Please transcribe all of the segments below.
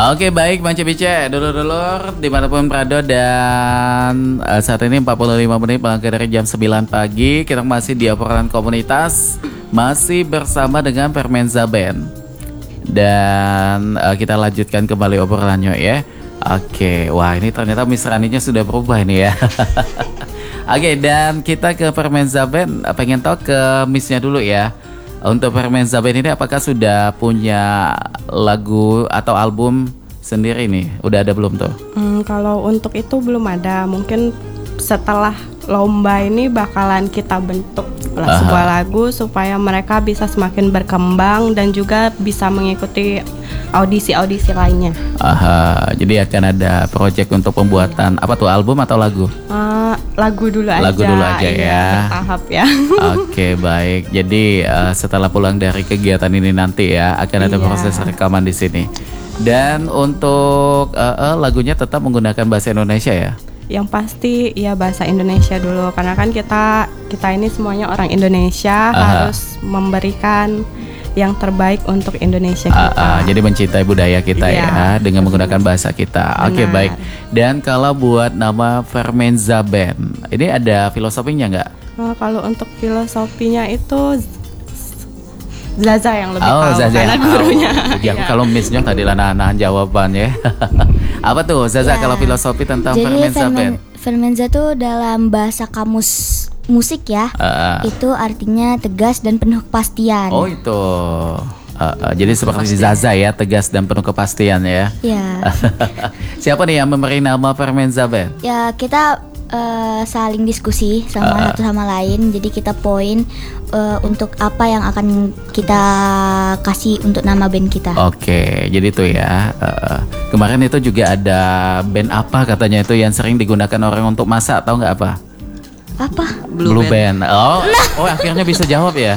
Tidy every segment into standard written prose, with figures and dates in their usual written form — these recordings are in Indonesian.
Oke, baik Bang Cebice, dulur-dulur dimanapun berada, dan saat ini 45 menit melangkah dari jam 9 pagi. Kita masih di obrolan komunitas, masih bersama dengan Permenza Band. Dan kita lanjutkan kembali obrolannya ya. Oke, wah ini ternyata misraninya sudah berubah ini ya. Oke, dan kita ke Permenza Band, pengen tahu ke Missnya dulu ya. Untuk Permenza Band ini apakah sudah punya lagu atau album sendiri nih? Udah ada belum tuh? Kalau untuk itu belum ada. Mungkin setelah lomba ini bakalan kita bentuk sebuah lagu supaya mereka bisa semakin berkembang dan juga bisa mengikuti audisi-audisi lainnya. Jadi akan ada project untuk pembuatan apa tuh, album atau lagu? Lagu dulu aja. Lagu dulu aja ya. Bertahap ya. Oke, baik. Jadi setelah pulang dari kegiatan ini nanti ya akan ada proses rekaman di sini. Dan untuk lagunya tetap menggunakan bahasa Indonesia ya? Yang pasti ya bahasa Indonesia dulu, karena kan kita ini semuanya orang Indonesia, harus memberikan yang terbaik untuk Indonesia kita. Jadi mencintai budaya kita ya dengan menggunakan bahasa kita. Oke, baik. Dan kalau buat nama Permenza Band, ini ada filosofinya nggak? Kalau untuk filosofinya itu Zaza yang lebih tahu, Zaza karena yang gurunya. Kalau Missnya tadi nahan jawabannya. Apa tuh Zaza kalau filosofi tentang Permenza Band? Permenza tuh dalam bahasa kamus musik ya, itu artinya tegas dan penuh kepastian. Oh itu, jadi seperti Zaza ya, tegas dan penuh kepastian ya. Iya. Siapa nih yang memberi nama Permenza Band? Ya kita saling diskusi sama satu sama lain. Jadi kita poin untuk apa yang akan kita kasih untuk nama band kita. Oke, jadi itu ya. Kemarin itu juga ada band apa katanya itu yang sering digunakan orang untuk masak, tahu nggak apa? Apa? Blue Band. Oh akhirnya bisa jawab ya.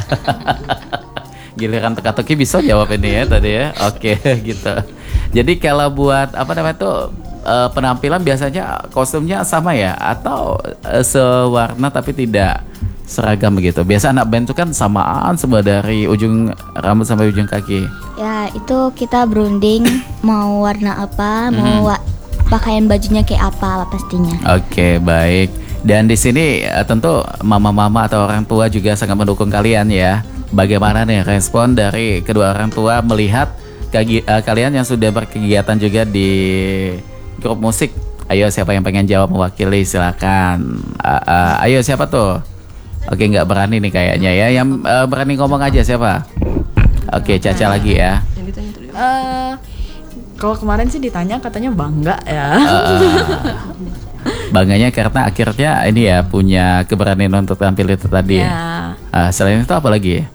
Giliran teka-teki bisa jawab ini ya tadi ya. Oke, gitu. Jadi kalau buat apa namanya tuh penampilan biasanya kostumnya sama ya atau sewarna tapi tidak seragam begitu. Biasa anak band tuh kan samaan semua dari ujung rambut sampai ujung kaki. Ya itu kita berunding mau warna apa, mau pakaian bajunya kayak apa pastinya. Oke, baik. Dan di sini tentu mama-mama atau orang tua juga sangat mendukung kalian ya. Bagaimana nih respon dari kedua orang tua melihat kalian yang sudah berkegiatan juga di grup musik? Ayo siapa yang pengen jawab mewakili, silakan. Ayo siapa tuh? Oke, nggak berani nih kayaknya ya. Yang berani ngomong aja siapa? Oke, Caca lagi ya. Kalau kemarin sih ditanya katanya bangga ya. Bangganya karena akhirnya ini ya punya keberanian untuk tampil itu tadi ya. Selain itu apa lagi ya?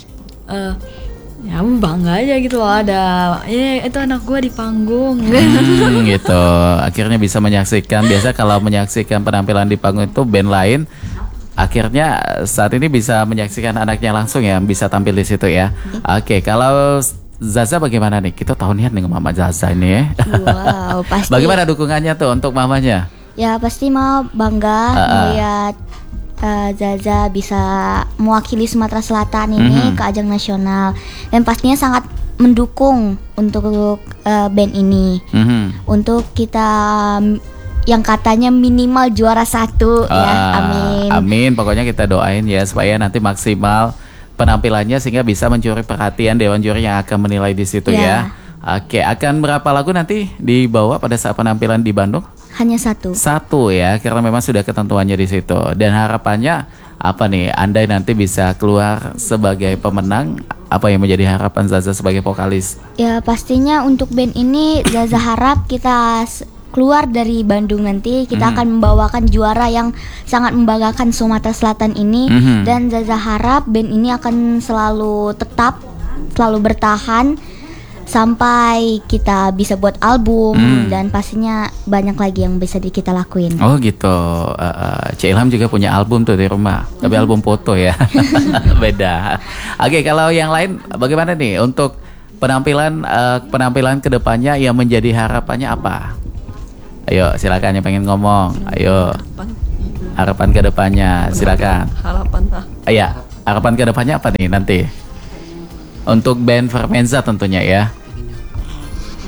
Ya bangga aja gitu loh, ada itu anak gue di panggung. Gitu. Akhirnya bisa menyaksikan. Biasa kalau menyaksikan penampilan di panggung itu band lain, akhirnya saat ini bisa menyaksikan anaknya langsung ya, bisa tampil di situ ya. Oke, kalau Zaza bagaimana nih? Kita tahunnya dengan Mama Zaza ini ya. Wow, pasti. Bagaimana dukungannya tuh untuk mamanya? Ya pasti mau bangga melihat Zaza bisa mewakili Sumatera Selatan ini ke ajang nasional, dan pastinya sangat mendukung untuk band ini, untuk kita yang katanya minimal juara 1 ya. Amin. Amin. Pokoknya kita doain ya supaya nanti maksimal penampilannya sehingga bisa mencuri perhatian dewan juri yang akan menilai di situ ya. Oke, akan berapa lagu nanti dibawa pada saat penampilan di Bandung? Hanya satu ya, karena memang sudah ketentuannya di situ. Dan harapannya apa nih? Andai nanti bisa keluar sebagai pemenang, apa yang menjadi harapan Zaza sebagai vokalis? Ya pastinya untuk band ini Zaza harap kita keluar dari Bandung nanti kita akan membawakan juara yang sangat membanggakan Sumatera Selatan ini. Dan Zaza harap band ini akan selalu bertahan sampai kita bisa buat album dan pastinya banyak lagi yang bisa kita lakuin. Oh gitu. Cik Ilham juga punya album tuh di rumah, tapi album foto ya. Beda. Oke, kalau yang lain bagaimana nih untuk penampilan kedepannya yang menjadi harapannya apa? Ayo silakan yang pengen ngomong. Ayo. Harapan kedepannya silakan. Harapan kedepannya apa nih nanti? Untuk band Permenza tentunya ya.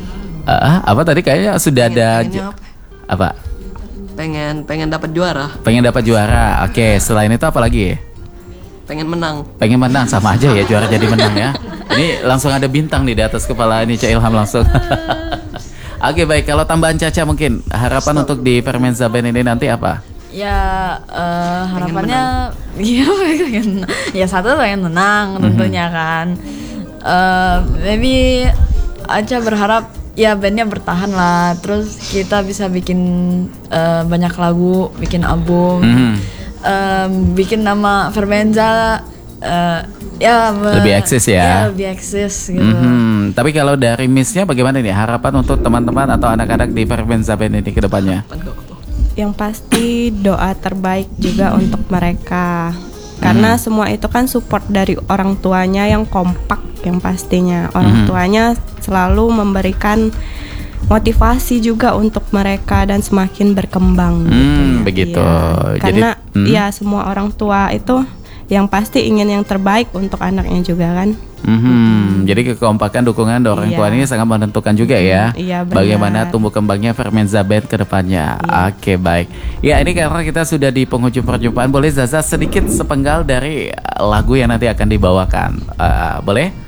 Apa tadi kayaknya sudah ada pengennya apa? pengen dapat juara, Pengen dapat juara. Oke, selain itu apa lagi? pengen menang. Pengen menang, sama aja ya, juara jadi menang ya. Ini langsung ada bintang nih di atas kepala ini Cak Ilham langsung. Oke, baik, kalau tambahan Caca mungkin harapan untuk di Fermenza Band ini nanti apa? Ya harapannya ya pengen, ya satu pengen menang tentunya kan. Maybe Aca berharap ya bandnya bertahan lah, terus kita bisa bikin banyak lagu, bikin album, bikin nama Fermenza lebih eksis ya. lebih eksis gitu. Tapi kalau dari Missnya bagaimana nih harapan untuk teman-teman atau anak-anak di Fermenza Band ini ke depannya? Yang pasti doa terbaik juga untuk mereka. Karena semua itu kan support dari orang tuanya yang kompak, yang pastinya orang tuanya selalu memberikan motivasi juga untuk mereka dan semakin berkembang gitu ya. Begitu. Iya. Karena ya semua orang tua itu yang pasti ingin yang terbaik untuk anaknya juga kan. Jadi kekompakan dukungan dari orang tua ini sangat menentukan juga ya. Iya, benar. Bagaimana tumbuh kembangnya Fermenza Band ke depannya. Oke, baik. Ya, ini karena kita sudah di penghujung perjumpaan, boleh Zaza sedikit sepenggal dari lagu yang nanti akan dibawakan. Boleh?